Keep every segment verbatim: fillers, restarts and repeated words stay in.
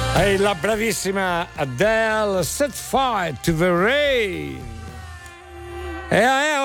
È la bravissima Adele, Set Fire to the Rain. E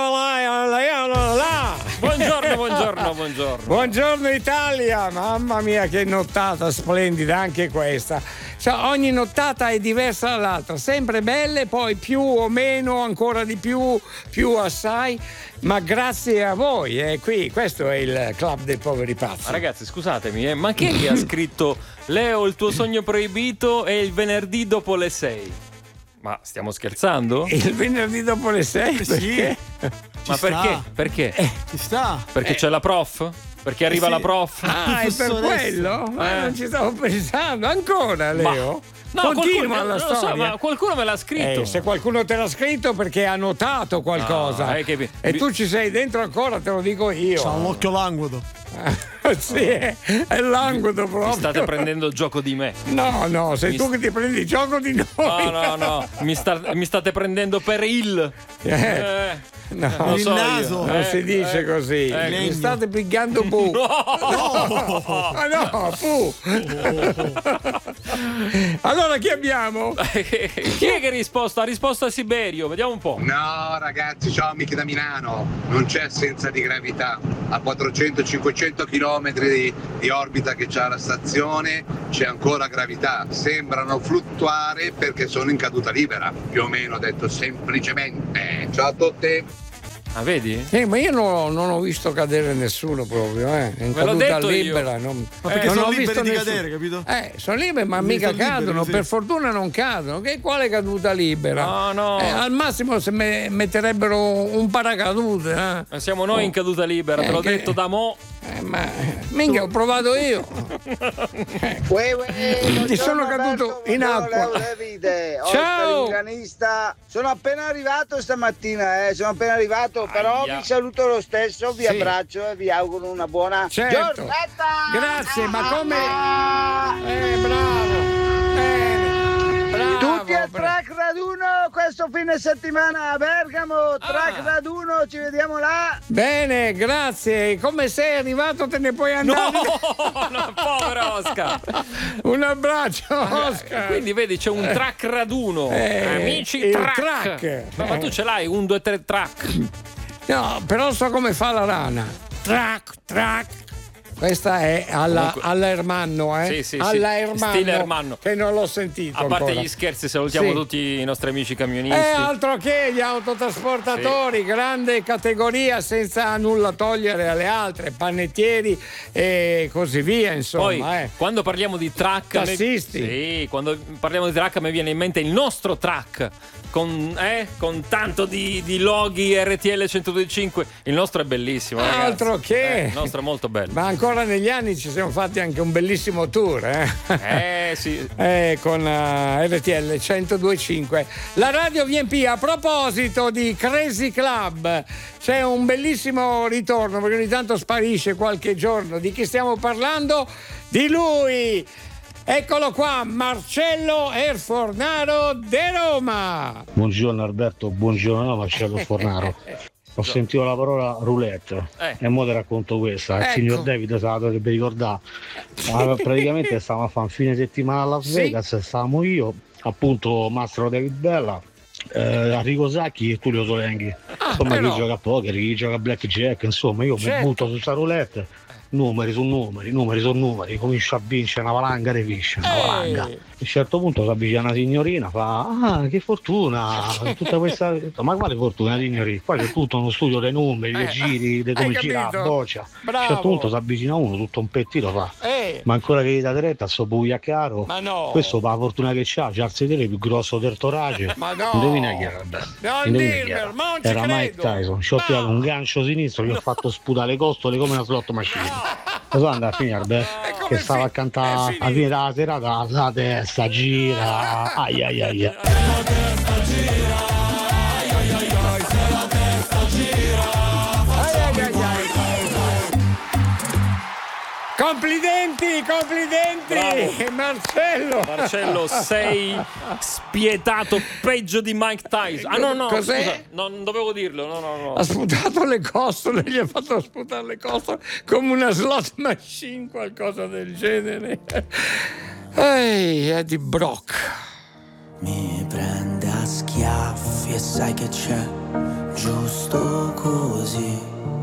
buongiorno, buongiorno, buongiorno. Buongiorno Italia, mamma mia che nottata splendida anche questa. Cioè, ogni nottata è diversa dall'altra, sempre belle, poi più o meno, ancora di più, più assai, ma grazie a voi, eh, qui, questo è il club dei poveri pazzi. Ma ragazzi, scusatemi, eh, ma chi è che ha scritto Leo, il tuo sogno proibito è il venerdì dopo le sei? Ma stiamo scherzando? Il venerdì dopo le sei? Sì. Ma perché? Perché? Eh, ci sta. Perché Eh. c'è la prof? Perché arriva Sì. la prof? Ah, è per quello? Ma Eh. non ci stavo pensando. Ancora, Leo? No, Continua qualcuno, la non lo so, storia. ma qualcuno me l'ha scritto. Eh, se qualcuno te l'ha scritto perché ha notato qualcosa. Ah, è che vi- e vi- tu ci sei dentro ancora, te lo dico io. C'ha un occhio languido. Sì, è, è languido proprio. Mi state prendendo gioco di me. No, no, sei Mi tu st- che ti prendi gioco di noi. No, no, no, mi, sta- mi state prendendo per il. Eh, Eh, no, lo il so io. naso. non Eh, si dice eh, così. eh, Mi legno. state pigliando bu. No! Ah no, pu. Allora chi abbiamo? Chi è che ha risposto? Ha risposto a Siberio, vediamo un po'. No ragazzi, ciao amici da Milano, non c'è assenza di gravità, a quattrocento cinquecento chilometri di, di orbita che c'ha la stazione c'è ancora gravità, sembrano fluttuare perché sono in caduta libera, più o meno detto semplicemente. Ciao a tutti! Ah, vedi? Eh, ma io non, non ho visto cadere nessuno proprio, eh. In Ve l'ho caduta detto libera. io. Non, Ma perché eh, non sono ho liberi visto di nessuno. cadere, capito? Eh, sono liberi, ma Sì, mica sono liberi, cadono. sì. Per fortuna non cadono. Che quale caduta libera? No, no. Eh, al massimo se me- metterebbero un paracadute. Eh. Ma siamo noi in caduta libera, te l'ho Eh, che- detto da mo'. Eh, ma minchia, ho provato io. Uè, uè, Ti buongiorno, sono Alberto, caduto in buongiorno, acqua. Leo Davide, Ciao. Oscar Inganista. Sono appena arrivato stamattina, eh, sono appena arrivato, però Aia. vi saluto lo stesso, vi Sì. abbraccio e vi auguro una buona Certo. giornata. Grazie, ma come? Eh, bravo. Bene. Bravo. Tutti al bravo. track raduno questo fine settimana a Bergamo, track Ah. raduno, ci vediamo là. Bene, grazie. Come sei arrivato te ne puoi No, andare. no, povero Oscar. Un abbraccio, Oscar. Quindi vedi c'è un track raduno. Eh, Amici il track. track. No, ma tu ce l'hai un, due, tre track. No, però so come fa la rana. Track, track. Questa è alla, Comunque- alla Ermanno, eh? Sì, sì, sì. alla Ermanno, Stile Ermanno. che non l'ho sentito A parte ancora. gli scherzi, salutiamo Sì. tutti i nostri amici camionisti. E altro che gli autotrasportatori, grande categoria senza nulla togliere alle altre, panettieri e così via, insomma. Poi, eh. quando parliamo di track, Tassisti. sì, quando parliamo di track, mi viene in mente il nostro track con, eh, con tanto di, di loghi R T L centodue e cinque. Il nostro è bellissimo, ragazzi. Altro che. Eh, il nostro è molto bello. Ma ancora negli anni ci siamo fatti anche un bellissimo tour, eh? Eh sì. Eh, con eh, R T L centodue e cinque. La radio V M P, a proposito di Crazy Club, c'è un bellissimo ritorno perché ogni tanto sparisce qualche giorno. Di chi stiamo parlando? Di lui! Eccolo qua, Marcello Erfornaro de Roma. Buongiorno Alberto, buongiorno Marcello Fornaro. Ho sentito la parola roulette Eh. e mo ti racconto questa. Il Ecco. signor David se la dovrebbe ricordare. Ah, praticamente stavamo a fare un fine settimana a Las Sì. Vegas, stavamo io, appunto Mastro David Bella, eh, Enrico Sacchi e Tullio Solenghi. Insomma, però. chi gioca a poker, chi gioca a blackjack, insomma, io Certo. mi butto su sta roulette. Numeri su numeri, numeri su numeri, comincio a vincere una valanga di fish, una Ehi. valanga. A un certo punto si avvicina una signorina, fa: ah, che fortuna! Tutta questa. Ma quale fortuna, signorina? Qua c'è tutto uno studio dei numeri, dei Eh, giri, di hai come gira la capito? boccia. A un Bravo. certo punto si avvicina uno, tutto un pettino, fa: Eh, ma ancora che gli dà retta, sto buia chiaro. ma no. Questo per la fortuna che c'ha, c'ha il sedere più grosso del torace. Ma no. Indovina chi era? Beh, Non indovina chi dirmelo, era? ma non ci Era Mike credo. Tyson, ci ho tirato No. un gancio sinistro, gli ho fatto sputare le costole come una slot machine. Lo so andare a finire, beh, come che stava fi- a cantare è a finito. fine della serata, la testa gira, ai ai ai. ai. Ai, ai, ai, ai. Complimenti, complimenti, Bravo. Marcello. Marcello, sei spietato peggio di Mike Tyson. Ah no, no, Cos'è? scusa, no, non dovevo dirlo, no, no, no. Ha sputato le costole, gli ha fatto sputare le costole come una slot machine, qualcosa del genere. Ehi, Eddie Brock. Mi prende a schiaffi e sai che c'è, giusto così.